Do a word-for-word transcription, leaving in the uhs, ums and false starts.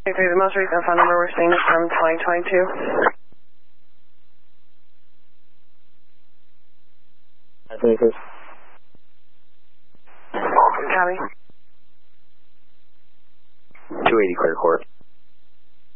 The most recent phone number we're seeing is from twenty twenty-two. I think it's... Copy. two eighty Clear Court.